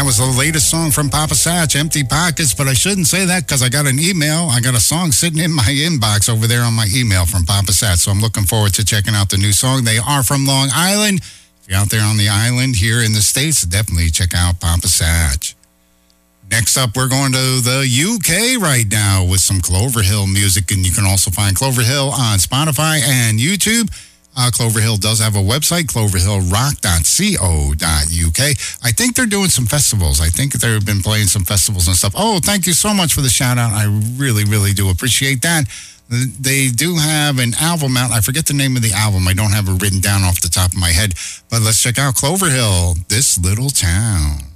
was the latest song from Papa Satch, Empty Pockets, but I shouldn't say that because I got an email. I got a song sitting in my inbox over there on my email from Papa Satch, so I'm looking forward to checking out the new song. They are from Long Island. If you're out there on the island here in the States, definitely check out Papa Satch. Next up, we're going to the UK right now with some Clover Hill music, and you can also find Clover Hill on Spotify and YouTube. Clover Hill does have a website, cloverhillrock.co.uk. I think they're doing some festivals. I think they've been playing some festivals and stuff. Oh, thank you so much for the shout out. I really, really do appreciate that. They do have an album out. I forget the name of the album. I don't have it written down off the top of my head. But let's check out Clover Hill, This Little Town.